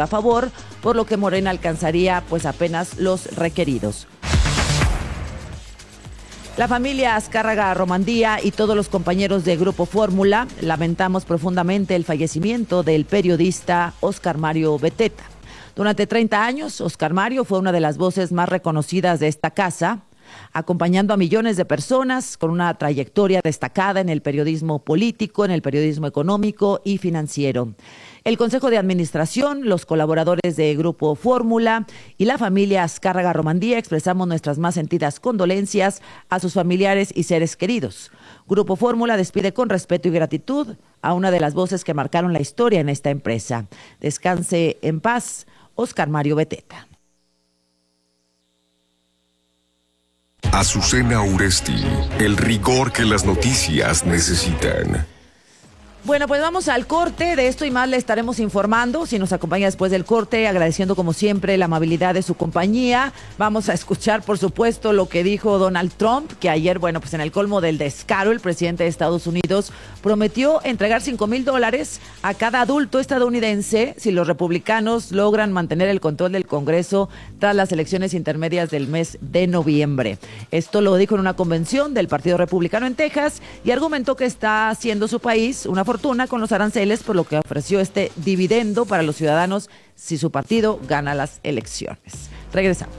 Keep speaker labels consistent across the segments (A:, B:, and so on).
A: vota a favor, por lo que Morena alcanzaría pues apenas los requeridos. La familia Azcárraga Romandía y todos los compañeros de Grupo Fórmula lamentamos profundamente el fallecimiento del periodista Óscar Mario Beteta. Durante 30 años, Óscar Mario fue una de las voces más reconocidas de esta casa, acompañando a millones de personas con una trayectoria destacada en el periodismo político, en el periodismo económico y financiero. El Consejo de Administración, los colaboradores de Grupo Fórmula y la familia Azcárraga Romandía expresamos nuestras más sentidas condolencias a sus familiares y seres queridos. Grupo Fórmula despide con respeto y gratitud a una de las voces que marcaron la historia en esta empresa. Descanse en paz, Óscar Mario Beteta.
B: Azucena Uresti, el rigor que las noticias necesitan.
A: Bueno, pues vamos al corte. De esto y más le estaremos informando. Si nos acompaña después del corte, agradeciendo como siempre la amabilidad de su compañía. Vamos a escuchar, por supuesto, lo que dijo Donald Trump, que ayer, bueno, pues en el colmo del descaro, el presidente de Estados Unidos prometió entregar $5,000 a cada adulto estadounidense si los republicanos logran mantener el control del Congreso tras las elecciones intermedias del mes de noviembre. Esto lo dijo en una convención del Partido Republicano en Texas y argumentó que está haciendo su país una fortuna con los aranceles, por lo que ofreció este dividendo para los ciudadanos si su partido gana las elecciones. Regresamos.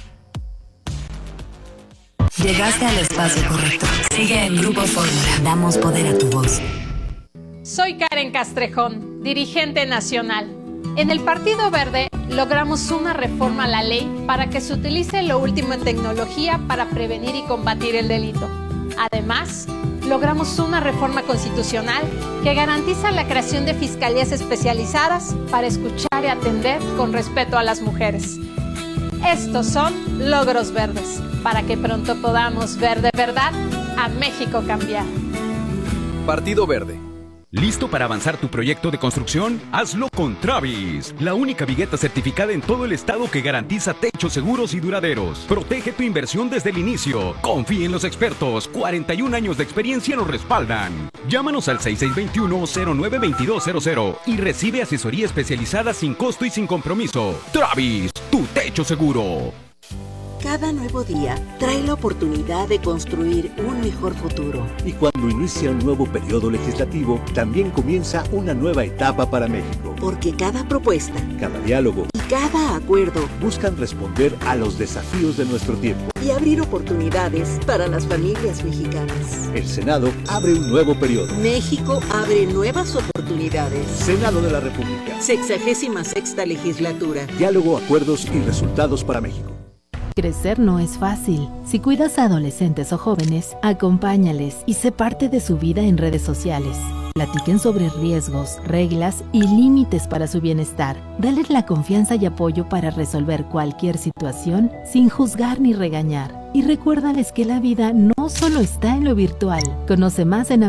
C: Llegaste al espacio correcto. Sigue en Grupo Fórmula. Damos poder a tu voz.
D: Soy Karen Castrejón, dirigente nacional. En el Partido Verde logramos una reforma a la ley para que se utilice lo último en tecnología para prevenir y combatir el delito. Además, logramos una reforma constitucional que garantiza la creación de fiscalías especializadas para escuchar y atender con respeto a las mujeres. Estos son logros verdes, para que pronto podamos ver de verdad a México cambiar.
E: Partido Verde.
F: ¿Listo para avanzar tu proyecto de construcción? Hazlo con Travis, la única vigueta certificada en todo el estado que garantiza techos seguros y duraderos. Protege tu inversión desde el inicio. Confía en los expertos. 41 años de experiencia nos respaldan. Llámanos al 6621-092200 y recibe asesoría especializada sin costo y sin compromiso. Travis, tu techo seguro.
G: Cada nuevo día trae la oportunidad de construir un mejor futuro.
H: Y cuando inicia un nuevo periodo legislativo, también comienza una nueva etapa para México.
G: Porque cada propuesta,
H: cada diálogo
G: y cada acuerdo
H: buscan responder a los desafíos de nuestro tiempo
G: y abrir oportunidades para las familias mexicanas.
H: El Senado abre un nuevo periodo.
G: México abre nuevas oportunidades.
H: Senado de la República.
G: 66ª legislatura.
H: Diálogo, acuerdos y resultados para México.
I: Crecer no es fácil. Si cuidas a adolescentes o jóvenes, acompáñales y sé parte de su vida en redes sociales. Platiquen sobre riesgos, reglas y límites para su bienestar. Dales la confianza y apoyo para resolver cualquier situación sin juzgar ni regañar. Y recuérdales que la vida no solo está en lo virtual. Conoce más en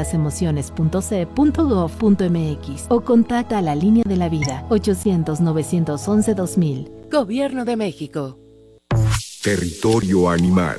I: abcdelasemociones.ce.gov.mx o contacta a la Línea de la Vida 800-911-2000.
C: Gobierno de México.
B: Territorio animal.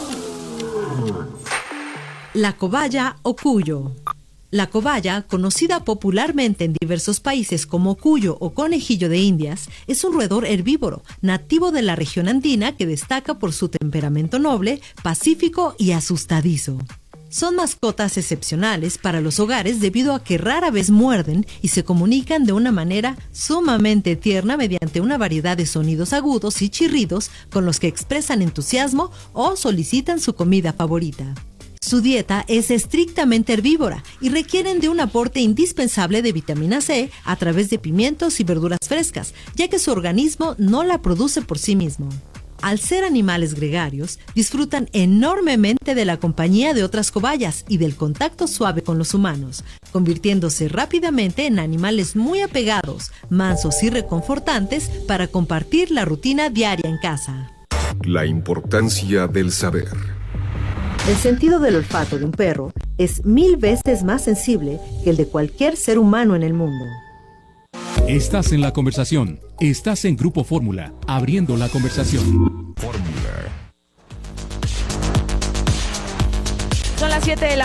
J: La cobaya o cuyo. La cobaya, conocida popularmente en diversos países como cuyo o conejillo de Indias, es un roedor herbívoro, nativo de la región andina que destaca por su temperamento noble, pacífico y asustadizo. Son mascotas excepcionales para los hogares debido a que rara vez muerden y se comunican de una manera sumamente tierna mediante una variedad de sonidos agudos y chirridos con los que expresan entusiasmo o solicitan su comida favorita. Su dieta es estrictamente herbívora y requieren de un aporte indispensable de vitamina C a través de pimientos y verduras frescas, ya que su organismo no la produce por sí mismo. Al ser animales gregarios, disfrutan enormemente de la compañía de otras cobayas y del contacto suave con los humanos, convirtiéndose rápidamente en animales muy apegados, mansos y reconfortantes para compartir la rutina diaria en casa.
B: La importancia del saber.
K: El sentido del olfato de un perro es 1000 veces más sensible que el de cualquier ser humano en el mundo.
L: Estás en la conversación. Estás en Grupo Fórmula, abriendo la conversación.
B: Fórmula.
A: Son las 7 de la mañana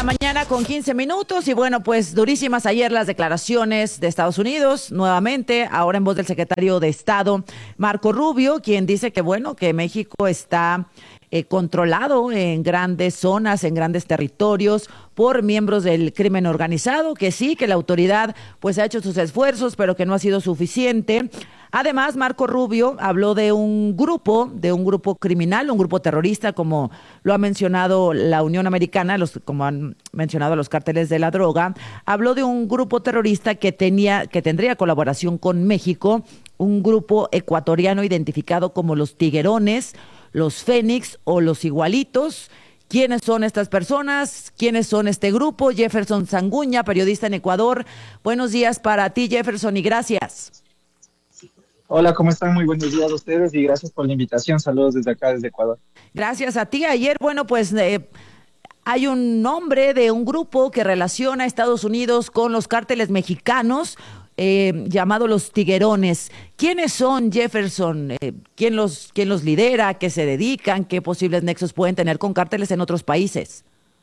A: 1:15 y bueno, pues durísimas ayer las declaraciones de Estados Unidos, nuevamente, ahora en voz del secretario de Estado, Marco Rubio, quien dice que bueno, que México está controlado en grandes zonas, en grandes territorios por miembros del crimen organizado, que sí, que la autoridad pues ha hecho sus esfuerzos, pero que no ha sido suficiente. Además, Marco Rubio habló de un grupo criminal, un grupo terrorista, como lo ha mencionado la Unión Americana, como han mencionado los cárteles de la droga. Habló de un grupo terrorista que tendría colaboración con México, un grupo ecuatoriano identificado como los Tiguerones, los Fénix o los Igualitos. ¿Quiénes son estas personas? ¿Quiénes son este grupo? Jefferson Sanguña, periodista en Ecuador. Buenos días para ti, Jefferson, y gracias.
M: Hola, ¿cómo están? Muy buenos días a ustedes y gracias por la invitación. Saludos desde acá, desde Ecuador.
A: Gracias a ti. Ayer, bueno, pues hay un nombre de un grupo que relaciona a Estados Unidos con los cárteles mexicanos, llamado los Tiguerones. ¿Quiénes son, Jefferson? ¿Quién los lidera? ¿Qué se dedican? ¿Qué posibles nexos pueden tener con cárteles en otros países?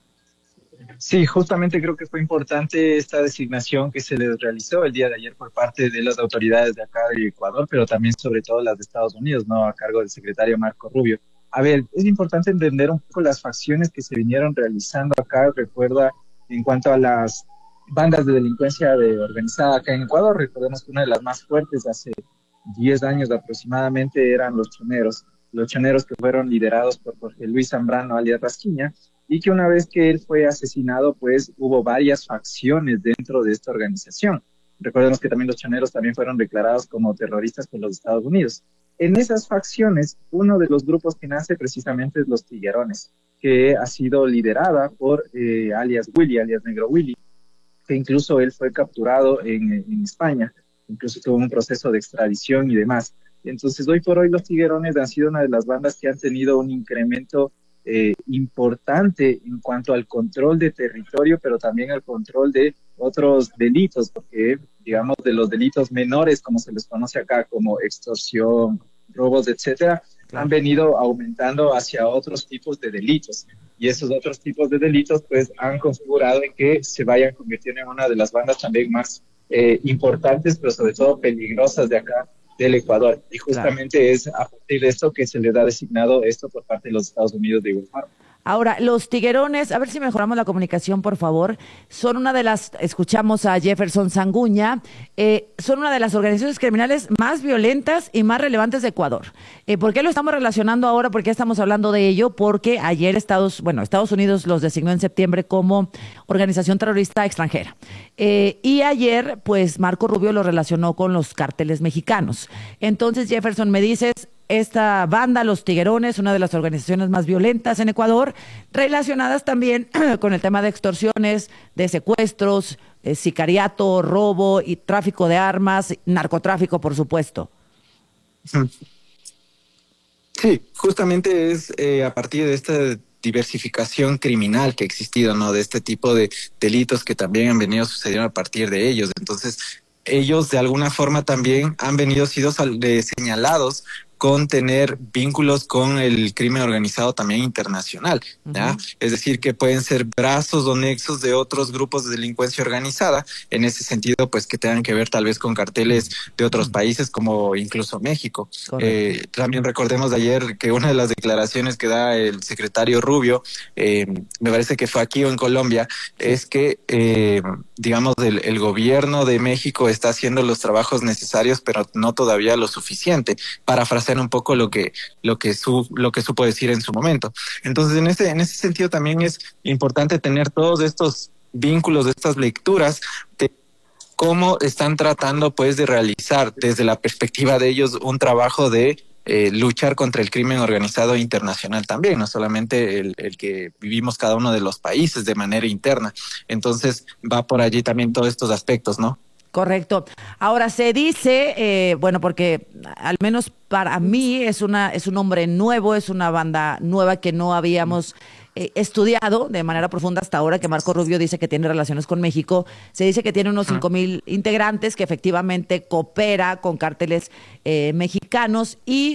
M: Sí, justamente creo que fue importante esta designación que se les realizó el día de ayer por parte de las autoridades de acá de Ecuador, pero también sobre todo las de Estados Unidos, ¿no? A cargo del secretario Marco Rubio. A ver, es importante entender un poco las facciones que se vinieron realizando acá. Recuerda, en cuanto a las bandas de delincuencia organizada acá en Ecuador, recordemos que una de las más fuertes hace 10 años aproximadamente eran los choneros que fueron liderados por Jorge Luis Zambrano, alias Rasquiña, y que una vez que él fue asesinado, pues hubo varias facciones dentro de esta organización. Recordemos que también los choneros también fueron declarados como terroristas por los Estados Unidos. En esas facciones, uno de los grupos que nace precisamente es los Tiguerones, que ha sido liderada por alias Negro Willy, que incluso él fue capturado en España, incluso tuvo un proceso de extradición y demás. Entonces, hoy por hoy los Tiguerones han sido una de las bandas que han tenido un incremento importante en cuanto al control de territorio, pero también al control de otros delitos, porque digamos de los delitos menores, como se les conoce acá, como extorsión, robos, etcétera, han venido aumentando hacia otros tipos de delitos. Y esos otros tipos de delitos pues han configurado en que se vayan convirtiendo en una de las bandas también más importantes, pero sobre todo peligrosas de acá del Ecuador. Y justamente es a partir de esto que se le da designado esto por parte de los Estados Unidos de igual forma.
A: Ahora, los Tiguerones, a ver si mejoramos la comunicación, por favor, son una de las, escuchamos a Jefferson Sanguña, son una de las organizaciones criminales más violentas y más relevantes de Ecuador. ¿Por qué lo estamos relacionando ahora? ¿Por qué estamos hablando de ello? Porque ayer Estados Unidos los designó en septiembre como organización terrorista extranjera. Y ayer, pues, Marco Rubio lo relacionó con los cárteles mexicanos. Entonces, Jefferson, me dices, esta banda, los Tiguerones, una de las organizaciones más violentas en Ecuador, relacionadas también con el tema de extorsiones, de secuestros, sicariato, robo y tráfico de armas, narcotráfico, por supuesto.
N: Sí, justamente es a partir de esta diversificación criminal que ha existido, ¿no? De este tipo de delitos que también han venido sucediendo a partir de ellos. Entonces, ellos de alguna forma también han sido señalados con tener vínculos con el crimen organizado también internacional, ¿ya? Es decir, que pueden ser brazos o nexos de otros grupos de delincuencia organizada, en ese sentido, pues que tengan que ver tal vez con carteles de otros países, como incluso México. También recordemos de ayer que una de las declaraciones que da el secretario Rubio, me parece que fue aquí o en Colombia, es que, digamos, el gobierno de México está haciendo los trabajos necesarios, pero no todavía lo suficiente, parafraseando un poco lo que supo decir en su momento. Entonces, en ese sentido también es importante tener todos estos vínculos, estas lecturas de cómo están tratando pues de realizar desde la perspectiva de ellos un trabajo de luchar contra el crimen organizado internacional también, no solamente el que vivimos cada uno de los países de manera interna. Entonces va por allí también todos estos aspectos, ¿no?
A: Correcto. Ahora se dice, bueno, porque al menos para mí es un nombre nuevo, es una banda nueva que no habíamos estudiado de manera profunda hasta ahora, que Marco Rubio dice que tiene relaciones con México. Se dice que tiene unos 5,000 integrantes, que efectivamente coopera con cárteles mexicanos y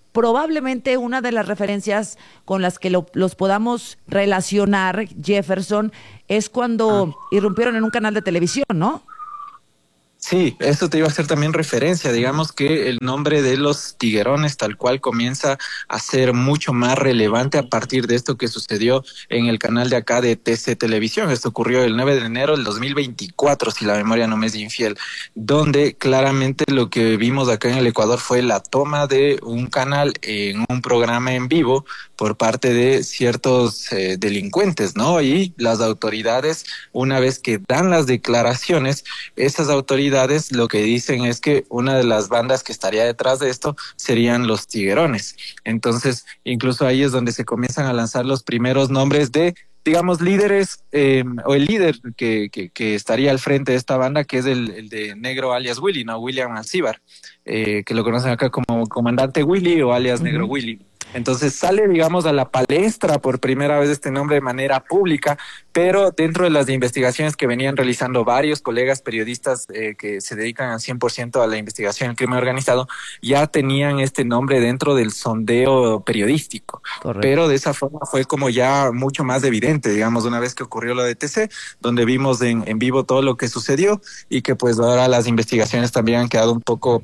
A: probablemente una de las referencias con las que los podamos relacionar, Jefferson, es cuando irrumpieron en un canal de televisión, ¿no?
N: Sí, eso te iba a hacer también referencia. Digamos que el nombre de los Tiguerones tal cual comienza a ser mucho más relevante a partir de esto que sucedió en el canal de acá de TC Televisión. Esto ocurrió el 9 de enero del 2024, si la memoria no me es infiel, donde claramente lo que vimos acá en el Ecuador fue la toma de un canal en un programa en vivo por parte de ciertos delincuentes, ¿no? Y las autoridades, una vez que dan las declaraciones, esas autoridades lo que dicen es que una de las bandas que estaría detrás de esto serían los Tiguerones. Entonces, incluso ahí es donde se comienzan a lanzar los primeros nombres de, digamos, líderes, o el líder que estaría al frente de esta banda, que es el de Negro alias Willy, ¿no? William Alcíbar, que lo conocen acá como Comandante Willy o alias Negro Willy. Entonces sale, digamos, a la palestra por primera vez este nombre de manera pública, pero dentro de las investigaciones que venían realizando varios colegas periodistas que se dedican al 100% a la investigación del crimen organizado, ya tenían este nombre dentro del sondeo periodístico. Correcto. Pero de esa forma fue como ya mucho más evidente, digamos, una vez que ocurrió lo de TC, donde vimos en vivo todo lo que sucedió y que pues ahora las investigaciones también han quedado un poco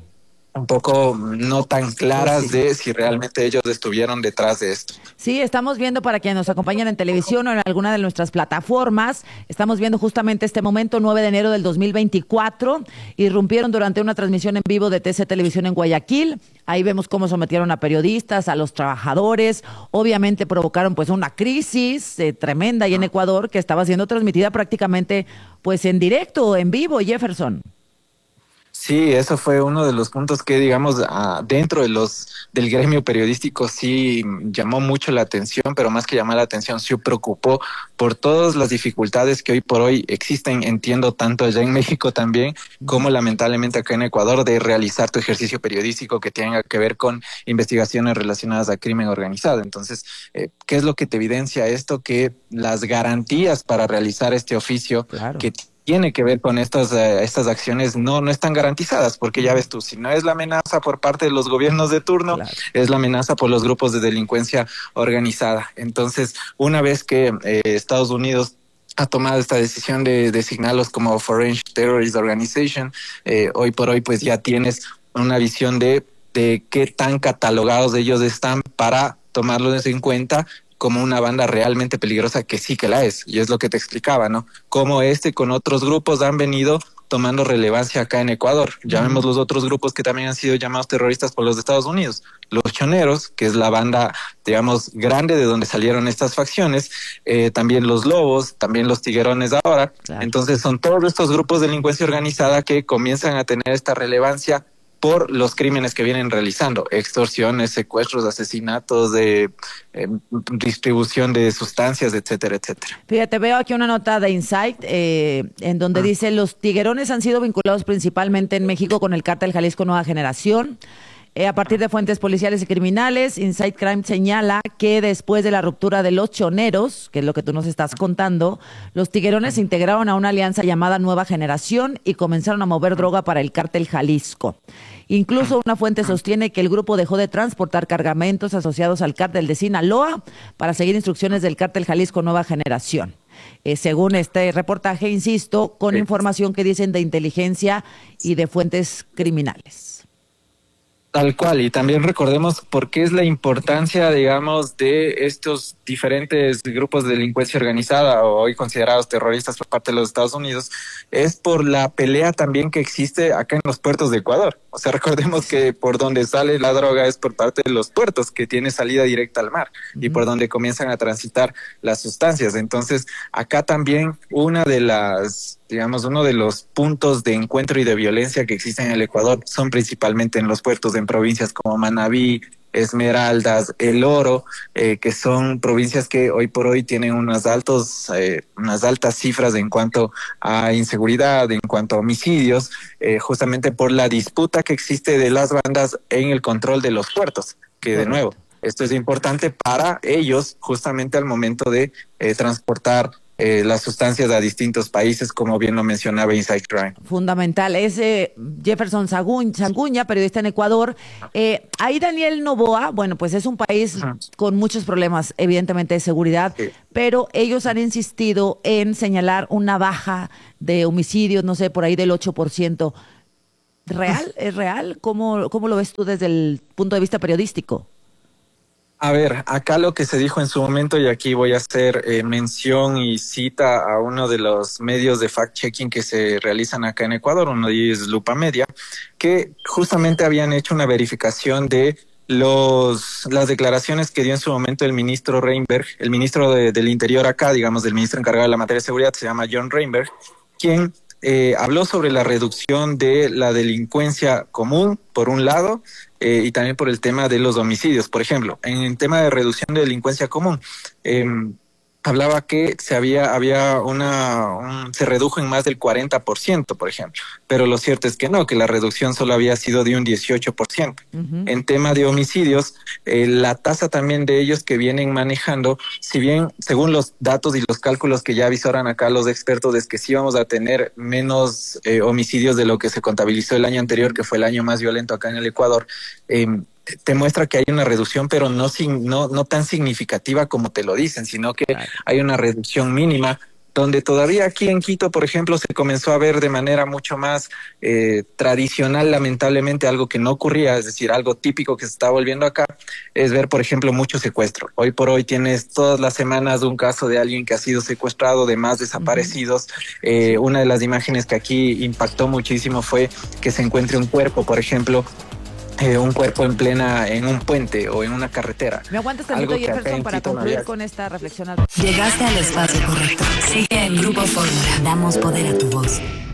N: no tan claras de si realmente ellos estuvieron detrás de esto.
A: Sí, estamos viendo, para quienes nos acompañan en televisión o en alguna de nuestras plataformas, estamos viendo justamente este momento, 9 de enero del 2024, irrumpieron durante una transmisión en vivo de TC Televisión en Guayaquil. Ahí vemos cómo sometieron a periodistas, a los trabajadores, obviamente provocaron pues una crisis tremenda ahí en Ecuador, que estaba siendo transmitida prácticamente pues en directo, en vivo, Jefferson.
N: Sí, eso fue uno de los puntos que, digamos, dentro del gremio periodístico sí llamó mucho la atención, pero más que llamar la atención, sí preocupó por todas las dificultades que hoy por hoy existen, entiendo, tanto allá en México también, como lamentablemente acá en Ecuador, de realizar tu ejercicio periodístico que tenga que ver con investigaciones relacionadas a crimen organizado. Entonces, ¿qué es lo que te evidencia esto? Que las garantías para realizar este oficio, claro, que tiene que ver con estas acciones no están garantizadas, porque ya ves tú, si no es la amenaza por parte de los gobiernos de turno, claro, es la amenaza por los grupos de delincuencia organizada. Entonces, una vez que Estados Unidos ha tomado esta decisión de designarlos como Foreign Terrorist Organization, hoy por hoy pues ya tienes una visión de qué tan catalogados ellos están para tomarlos en cuenta como una banda realmente peligrosa, que sí que la es, y es lo que te explicaba, ¿no? Cómo con otros grupos han venido tomando relevancia acá en Ecuador. Llamemos los otros grupos que también han sido llamados terroristas por los Estados Unidos. Los Choneros, que es la banda, digamos, grande de donde salieron estas facciones, también los Lobos, también los Tiguerones ahora. Claro. Entonces son todos estos grupos de delincuencia organizada que comienzan a tener esta relevancia por los crímenes que vienen realizando, extorsiones, secuestros, asesinatos, de distribución de sustancias, etcétera, etcétera.
A: Fíjate, veo aquí una nota de Insight en donde dice: los Tiguerones han sido vinculados principalmente en México con el cártel Jalisco Nueva Generación. A partir de fuentes policiales y criminales, Insight Crime señala que después de la ruptura de los Choneros, que es lo que tú nos estás contando, los Tiguerones se integraron a una alianza llamada Nueva Generación y comenzaron a mover droga para el cártel Jalisco. Incluso una fuente sostiene que el grupo dejó de transportar cargamentos asociados al cártel de Sinaloa para seguir instrucciones del cártel Jalisco Nueva Generación. Según este reportaje, insisto, con información que dicen de inteligencia y de fuentes criminales.
N: Tal cual, y también recordemos por qué es la importancia, digamos, de estos diferentes grupos de delincuencia organizada, o hoy considerados terroristas por parte de los Estados Unidos, es por la pelea también que existe acá en los puertos de Ecuador. O sea, recordemos que por donde sale la droga es por parte de los puertos, que tiene salida directa al mar, y por donde comienzan a transitar las sustancias. Entonces, acá también uno de los puntos de encuentro y de violencia que existen en el Ecuador son principalmente en los puertos, en provincias como Manabí, Esmeraldas, El Oro, que son provincias que hoy por hoy tienen unas altas cifras en cuanto a inseguridad, en cuanto a homicidios, justamente por la disputa que existe de las bandas en el control de los puertos, que de nuevo, esto es importante para ellos justamente al momento de transportar las sustancias a distintos países, como bien lo mencionaba Inside Crime.
A: Fundamental. Es Jefferson Sanguña, periodista en Ecuador. Ahí Daniel Noboa, bueno, pues es un país con muchos problemas, evidentemente, de seguridad, pero ellos han insistido en señalar una baja de homicidios, no sé, por ahí del 8%. ¿Real? ¿Es real? ¿Cómo lo ves tú desde el punto de vista periodístico?
N: A ver, acá lo que se dijo en su momento, y aquí voy a hacer mención y cita a uno de los medios de fact-checking que se realizan acá en Ecuador, uno de ellos es Lupa Media, que justamente habían hecho una verificación de las declaraciones que dio en su momento el ministro Reinberg, el ministro del Interior acá, digamos, del ministro encargado de la materia de seguridad, se llama John Reinberg, quien habló sobre la reducción de la delincuencia común, por un lado, y también por el tema de los homicidios. Por ejemplo, en el tema de reducción de delincuencia común, hablaba que se redujo en más del 40%, por ejemplo, pero lo cierto es que no, que la reducción solo había sido de un 18%. En tema de homicidios, la tasa también de ellos que vienen manejando, si bien según los datos y los cálculos que ya avisaron acá los expertos, es que sí vamos a tener menos homicidios de lo que se contabilizó el año anterior, que fue el año más violento acá en el Ecuador, te muestra que hay una reducción, pero no tan significativa como te lo dicen, sino que hay una reducción mínima, donde todavía aquí en Quito, por ejemplo, se comenzó a ver de manera mucho más tradicional, lamentablemente, algo que no ocurría, es decir, algo típico que se está volviendo acá, es ver, por ejemplo, mucho secuestro. Hoy por hoy tienes todas las semanas un caso de alguien que ha sido secuestrado, de más desaparecidos. Una de las imágenes que aquí impactó muchísimo fue que se encuentre un cuerpo, por ejemplo, un cuerpo en un puente o en una carretera.
A: ¿Me aguantas tantito, Jefferson, para concluir con esta reflexión?
C: Llegaste al espacio correcto. Sigue en Grupo Fórmula. Damos poder a tu voz.